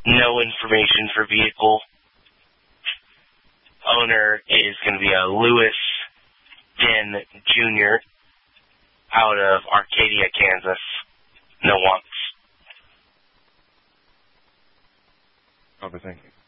No information for vehicle. Owner is going to be a Lewis Den Jr. out of Arcadia, Kansas. No wants. Okay, thank you.